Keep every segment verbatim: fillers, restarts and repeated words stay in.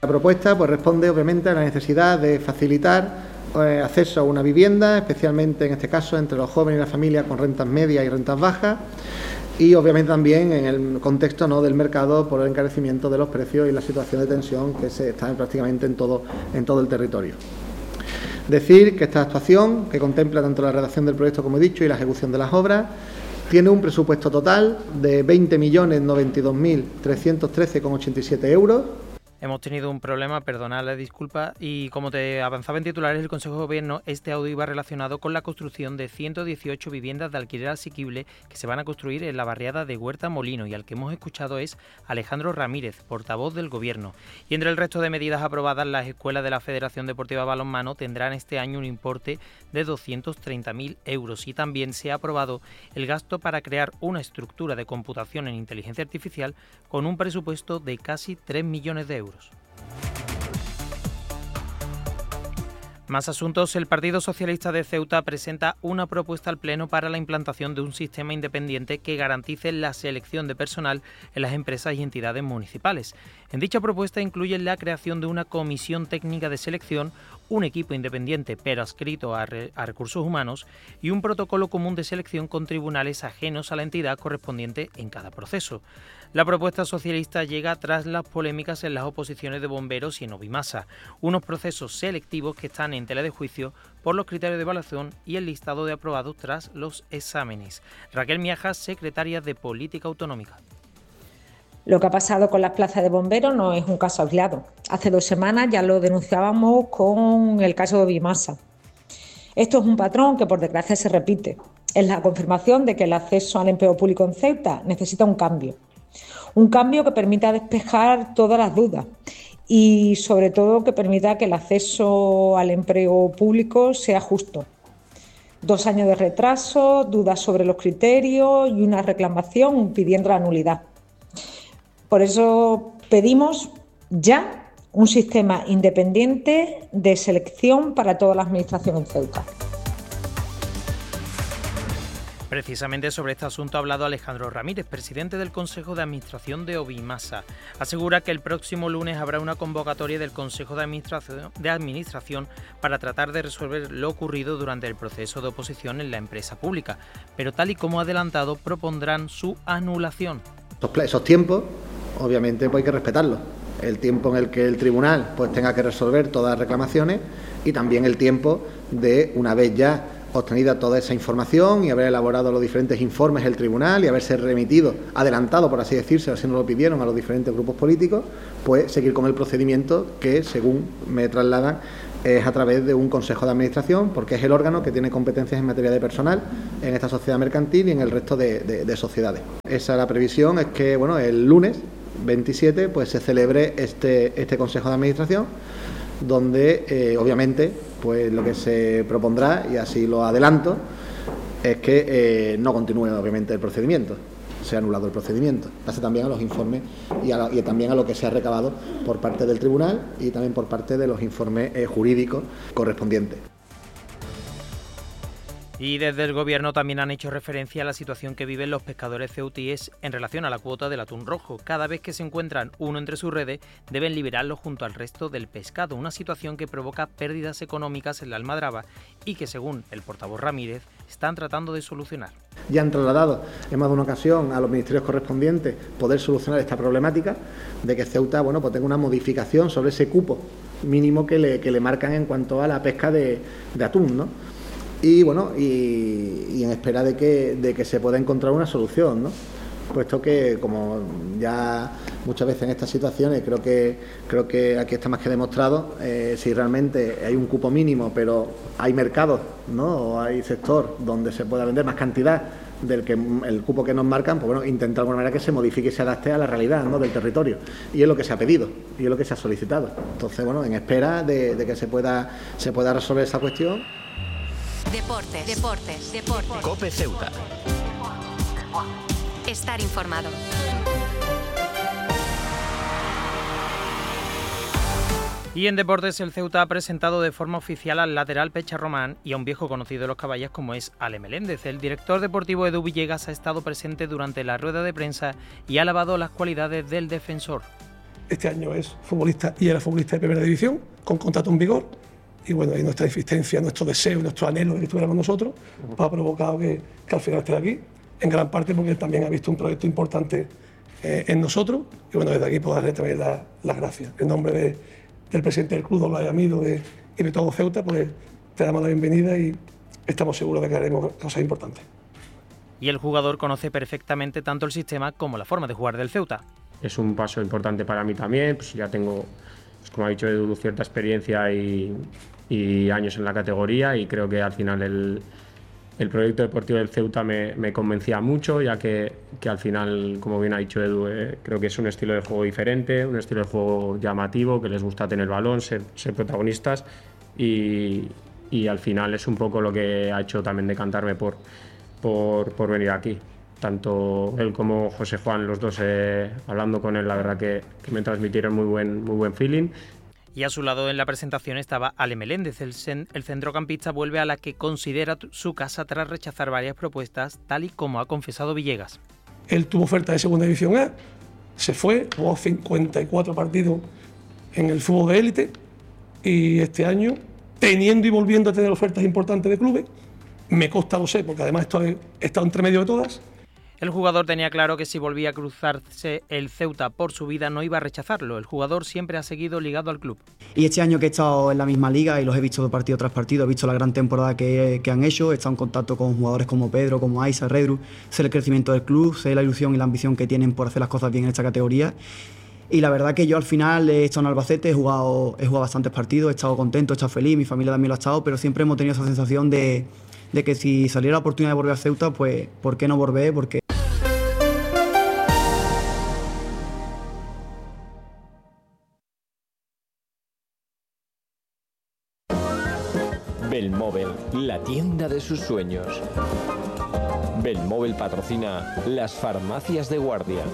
La propuesta pues, responde obviamente a la necesidad de facilitar eh, acceso a una vivienda, especialmente en este caso entre los jóvenes y las familias con rentas medias y rentas bajas, y obviamente también en el contexto ¿no? del mercado por el encarecimiento de los precios y la situación de tensión que se está prácticamente en todo, en todo el territorio. Decir que esta actuación, que contempla tanto la redacción del proyecto como he dicho y la ejecución de las obras, tiene un presupuesto total de veinte millones noventa y dos mil trescientos trece coma ochenta y siete euros. Hemos tenido un problema, perdonadle, disculpa, y como te avanzaba en titulares el Consejo de Gobierno, este audio iba relacionado con la construcción de ciento dieciocho viviendas de alquiler asequible que se van a construir en la barriada de Huerta Molino, y al que hemos escuchado es Alejandro Ramírez, portavoz del Gobierno. Y entre el resto de medidas aprobadas, las escuelas de la Federación Deportiva Balonmano tendrán este año un importe de doscientos treinta mil euros, y también se ha aprobado el gasto para crear una estructura de computación en inteligencia artificial con un presupuesto de casi tres millones de euros. Más asuntos. El Partido Socialista de Ceuta presenta una propuesta al Pleno para la implantación de un sistema independiente que garantice la selección de personal en las empresas y entidades municipales. En dicha propuesta incluye la creación de una comisión técnica de selección, un equipo independiente pero adscrito a, re- a recursos humanos y un protocolo común de selección con tribunales ajenos a la entidad correspondiente en cada proceso. La propuesta socialista llega tras las polémicas en las oposiciones de bomberos y en Obimasa, unos procesos selectivos que están en tela de juicio por los criterios de evaluación y el listado de aprobados tras los exámenes. Raquel Miajas, secretaria de Política Autonómica. Lo que ha pasado con las plazas de bomberos no es un caso aislado. Hace dos semanas ya lo denunciábamos con el caso de Obimasa. Esto es un patrón que por desgracia se repite. Es la confirmación de que el acceso al empleo público en Ceuta necesita un cambio. Un cambio que permita despejar todas las dudas y sobre todo que permita que el acceso al empleo público sea justo. Dos años de retraso, dudas sobre los criterios y una reclamación pidiendo la nulidad. Por eso pedimos ya un sistema independiente de selección para toda la administración en Ceuta. Precisamente sobre este asunto ha hablado Alejandro Ramírez, presidente del Consejo de Administración de Obimasa. Asegura que el próximo lunes habrá una convocatoria del Consejo de Administración, de Administración para tratar de resolver lo ocurrido durante el proceso de oposición en la empresa pública, pero tal y como ha adelantado propondrán su anulación. Esos tiempos, obviamente, pues hay que respetarlos. El tiempo en el que el tribunal pues tenga que resolver todas las reclamaciones y también el tiempo de, una vez ya obtenida toda esa información y haber elaborado los diferentes informes del tribunal y haberse remitido, adelantado, por así decirse, así nos lo pidieron a los diferentes grupos políticos, pues seguir con el procedimiento que, según me trasladan, es a través de un consejo de administración, porque es el órgano que tiene competencias en materia de personal en esta sociedad mercantil y en el resto de, de, de sociedades. Esa es la previsión, es que bueno, el lunes veintisiete pues se celebre este, este consejo de administración, donde eh, obviamente pues lo que se propondrá, y así lo adelanto, es que eh, no continúe obviamente el procedimiento, se ha anulado el procedimiento, pase también a los informes y, a la, y también a lo que se ha recabado por parte del tribunal y también por parte de los informes eh, jurídicos correspondientes. Y desde el Gobierno también han hecho referencia a la situación que viven los pescadores ceutíes en relación a la cuota del atún rojo. Cada vez que se encuentran uno entre sus redes, deben liberarlo junto al resto del pescado, una situación que provoca pérdidas económicas en la almadraba y que, según el portavoz Ramírez, están tratando de solucionar. Ya han trasladado en más de una ocasión a los ministerios correspondientes poder solucionar esta problemática de que Ceuta bueno, pues tenga una modificación sobre ese cupo mínimo que le, que le marcan en cuanto a la pesca de, de atún, ¿no? Y bueno, y, y en espera de que, de que se pueda encontrar una solución, ¿no? Puesto que, como ya muchas veces en estas situaciones, creo que creo que aquí está más que demostrado, eh, si realmente hay un cupo mínimo, pero hay mercados, ¿no? O hay sector donde se pueda vender más cantidad del que el cupo que nos marcan, pues bueno, intentar de alguna manera que se modifique y se adapte a la realidad, ¿no? Del territorio. Y es lo que se ha pedido, y es lo que se ha solicitado. Entonces, bueno, en espera de, de que se pueda, se pueda resolver esa cuestión. Deportes, deportes, deportes. COPE Ceuta. Estar informado. Y en deportes, el Ceuta ha presentado de forma oficial al lateral Pecha Román y a un viejo conocido de los caballas como es Ale Meléndez. El director deportivo Edu Villegas ha estado presente durante la rueda de prensa y ha alabado las cualidades del defensor. este año es futbolista y era futbolista de primera división, con contrato en vigor, y bueno, y nuestra insistencia, nuestro deseo, nuestro anhelo de que estuviera con nosotros, pues ha provocado que, que al final esté aquí, en gran parte porque él también ha visto un proyecto importante eh, en nosotros, y bueno, desde aquí puedo darle también las la gracias. En nombre de, del presidente del club, Olaya Amido, de, y de todo Ceuta, pues te damos la bienvenida y estamos seguros de que haremos cosas importantes. Y el jugador conoce perfectamente tanto el sistema como la forma de jugar del Ceuta. Es un paso importante para mí también, pues ya tengo, pues como ha dicho Edu, cierta experiencia y, y años en la categoría, y creo que al final el, el proyecto deportivo del Ceuta me, me convencía mucho, ya que, que al final, como bien ha dicho Edu, eh, creo que es un estilo de juego diferente, un estilo de juego llamativo, que les gusta tener balón, ser, ser protagonistas, y, y al final es un poco lo que ha hecho también decantarme por, por, por venir aquí. Tanto él como José Juan, los dos, eh, hablando con él, la verdad que, que me transmitieron muy buen, muy buen feeling. Y a su lado en la presentación estaba Ale Meléndez. El, el centrocampista vuelve a la que considera su casa tras rechazar varias propuestas, tal y como ha confesado Villegas. Él tuvo oferta de segunda división A, se fue, jugó cincuenta y cuatro partidos en el fútbol de élite, y este año, teniendo y volviendo a tener ofertas importantes de clubes, me consta, lo sé, porque además he estado entre medio de todas. El jugador tenía claro que si volvía a cruzarse el Ceuta por su vida no iba a rechazarlo. El jugador siempre ha seguido ligado al club. Y este año que he estado en la misma liga y los he visto partido tras partido, he visto la gran temporada que, que han hecho, he estado en contacto con jugadores como Pedro, como Aisa, Redru, sé el crecimiento del club, sé la ilusión y la ambición que tienen por hacer las cosas bien en esta categoría. Y la verdad que yo al final he estado en Albacete, he jugado, he jugado bastantes partidos, he estado contento, he estado feliz, mi familia también lo ha estado, pero siempre hemos tenido esa sensación de, de que si saliera la oportunidad de volver a Ceuta, pues ¿por qué no volver? Porque Belmóvil, la tienda de sus sueños. Belmóvil patrocina las farmacias de guardia.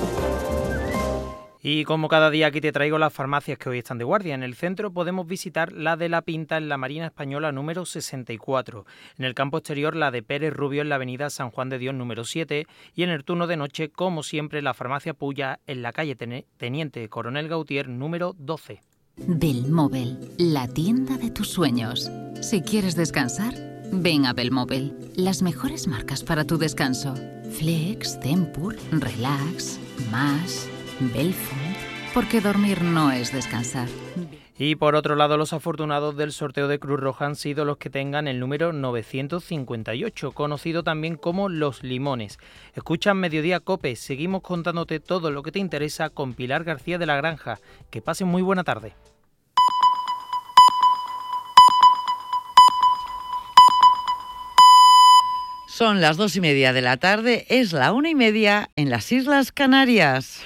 Y como cada día aquí te traigo las farmacias que hoy están de guardia. En el centro podemos visitar la de La Pinta en la Marina Española número sesenta y cuatro. En el campo exterior la de Pérez Rubio en la avenida San Juan de Dios número siete. Y en el turno de noche, como siempre, la farmacia Puya en la calle Teniente Coronel Gautier número doce. Belmóvil, la tienda de tus sueños. Si quieres descansar, ven a Belmóvil. Las mejores marcas para tu descanso. Flex, Tempur, Relax, Más, Belfont. Porque dormir no es descansar. Y por otro lado, los afortunados del sorteo de Cruz Roja han sido los que tengan el número novecientos cincuenta y ocho, conocido también como Los Limones. Escucha Mediodía Cope, seguimos contándote todo lo que te interesa con Pilar García de la Granja. Que pasen muy buena tarde. Son las dos y media de la tarde, es la una y media en las Islas Canarias.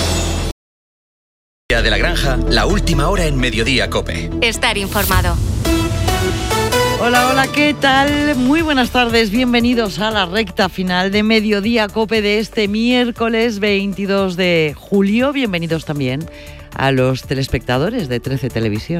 De la Granja, la última hora en Mediodía Cope. Estar informado. Hola, hola, ¿qué tal? Muy buenas tardes, bienvenidos a la recta final de Mediodía Cope de este miércoles veintidós de julio. Bienvenidos también a los telespectadores de trece Televisión.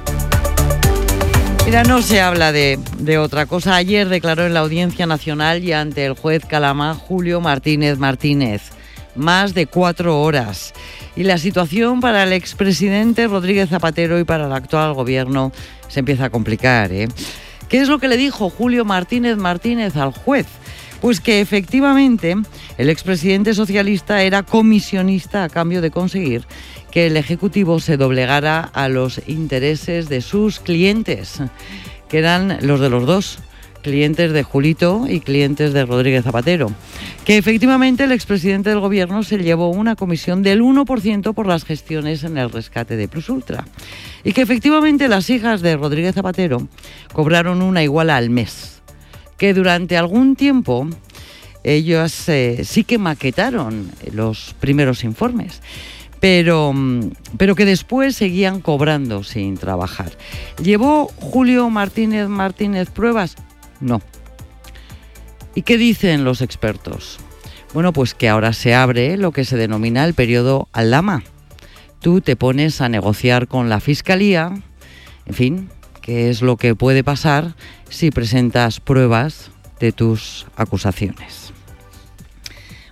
Mira, no se habla de, de otra cosa. Ayer declaró en la Audiencia Nacional y ante el juez Calama Julio Martínez Martínez. Más de cuatro horas. Y la situación para el expresidente Rodríguez Zapatero y para el actual gobierno se empieza a complicar, ¿eh? ¿Qué es lo que le dijo Julio Martínez Martínez al juez? Pues que efectivamente el expresidente socialista era comisionista a cambio de conseguir que el Ejecutivo se doblegara a los intereses de sus clientes, que eran los de los dos, clientes de Julito y clientes de Rodríguez Zapatero, que efectivamente el expresidente del gobierno se llevó una comisión del uno por ciento por las gestiones en el rescate de Plus Ultra, y que efectivamente las hijas de Rodríguez Zapatero cobraron una iguala al mes, que durante algún tiempo ellos eh, sí que maquetaron los primeros informes, Pero, pero que después seguían cobrando sin trabajar. ¿Llevó Julio Martínez Martínez pruebas? No. ¿Y qué dicen los expertos? Bueno, pues que ahora se abre lo que se denomina el periodo Aldama. Tú te pones a negociar con la Fiscalía, en fin, qué es lo que puede pasar si presentas pruebas de tus acusaciones.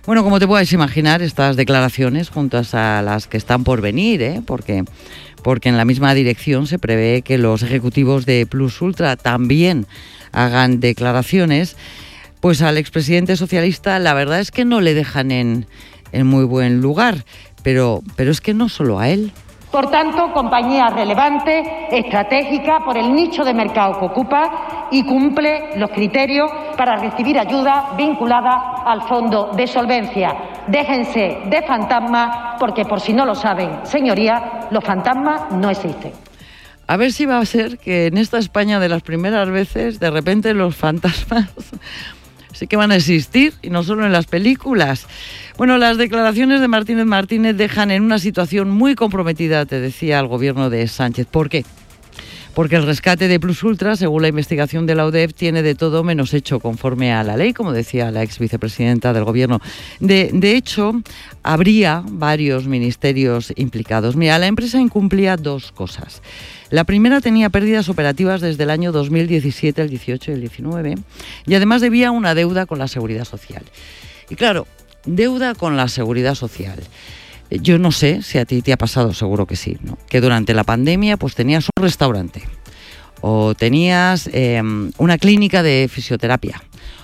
Bueno, como te puedes imaginar, estas declaraciones juntas a las que están por venir, ¿eh? porque, porque en la misma dirección se prevé que los ejecutivos de Plus Ultra también hagan declaraciones, pues al expresidente socialista la verdad es que no le dejan en, en muy buen lugar, pero, pero es que no solo a él. Por tanto, compañía relevante, estratégica por el nicho de mercado que ocupa y cumple los criterios para recibir ayuda vinculada al fondo de solvencia. Déjense de fantasmas, porque por si no lo saben, señorías, los fantasmas no existen. A ver si va a ser que en esta España de las primeras veces, de repente los fantasmas sí que van a existir, y no solo en las películas. Bueno, las declaraciones de Martínez Martínez dejan en una situación muy comprometida, te decía, al gobierno de Sánchez. ¿Por qué? Porque el rescate de Plus Ultra, según la investigación de la U D E F, tiene de todo menos hecho conforme a la ley, como decía la ex vicepresidenta del gobierno. De, de hecho, habría varios ministerios implicados. Mira, la empresa incumplía dos cosas. La primera tenía pérdidas operativas desde el año dos mil diecisiete, el dieciocho y el diecinueve, y además debía una deuda con la Seguridad Social. Y claro, deuda con la Seguridad Social. Yo no sé si a ti te ha pasado, seguro que sí, ¿no? Que durante la pandemia pues tenías un restaurante, o tenías eh, una clínica de fisioterapia,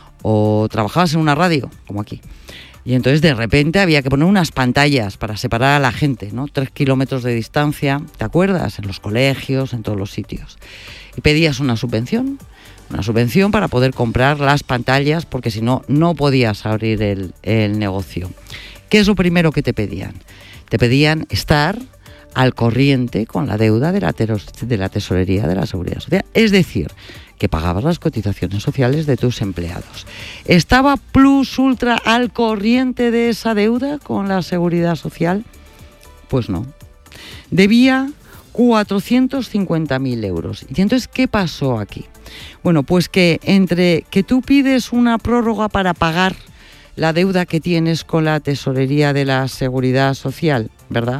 o trabajabas en una radio, como aquí. Y entonces de repente había que poner unas pantallas para separar a la gente, ¿no? Tres kilómetros de distancia, ¿te acuerdas? En los colegios, en todos los sitios. Y pedías una subvención, una subvención para poder comprar las pantallas, porque si no, no podías abrir el, el negocio. ¿Qué es lo primero que te pedían? Te pedían estar al corriente con la deuda de la, teros, de la tesorería de la Seguridad Social. Es decir, que pagabas las cotizaciones sociales de tus empleados. ¿Estaba Plus Ultra al corriente de esa deuda con la Seguridad Social? Pues no. Debía cuatrocientos cincuenta mil euros. ¿Y entonces qué pasó aquí? Bueno, pues que entre que tú pides una prórroga para pagar la deuda que tienes con la tesorería de la Seguridad Social, ¿verdad?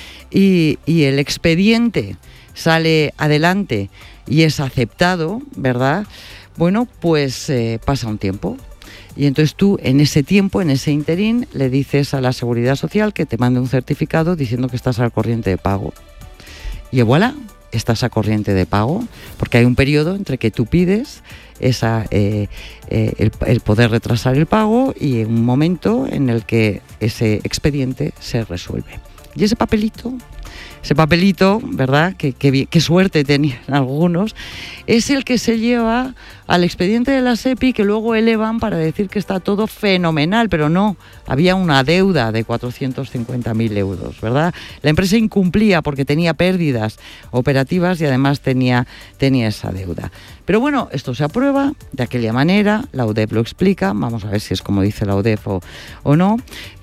Y, y el expediente sale adelante y es aceptado, ¿verdad? Bueno, pues eh, pasa un tiempo. Y entonces tú, en ese tiempo, en ese interín, le dices a la Seguridad Social que te mande un certificado diciendo que estás al corriente de pago. Y voilà, estás a corriente de pago, porque hay un periodo entre que tú pides esa, eh, eh, el, el poder retrasar el pago y un momento en el que ese expediente se resuelve. Y ese papelito, ese papelito, ¿verdad? Qué, qué, qué suerte tenían algunos, es el que se lleva al expediente de la SEPI, que luego elevan para decir que está todo fenomenal, pero no, había una deuda de cuatrocientos cincuenta mil euros, ¿verdad? La empresa incumplía porque tenía pérdidas operativas y además tenía, tenía esa deuda. Pero bueno, esto se aprueba de aquella manera, la U D E F lo explica, vamos a ver si es como dice la U D E F o, o no,